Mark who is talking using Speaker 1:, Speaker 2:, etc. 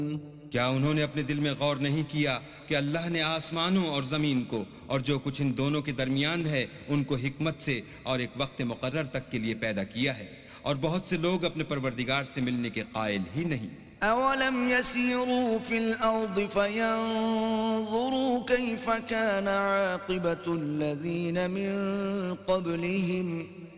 Speaker 1: क्या उन्होंने अपने दिल में गौर नहीं किया कि अल्लाह ने आसमानों और ज़मीन को और जो कुछ इन दोनों के दरमियान है उनको हिकमत से और एक वक्त मुकर्रर तक के लिए पैदा किया है, और बहुत से लोग अपने परवरदिगार से मिलने के कायल ही नहीं।
Speaker 2: अवलम यसीरू फिल अर्द फयंज़ुरू कैफ़ कान आक़िबतुल लज़ीन मिन क़ब्लिहिम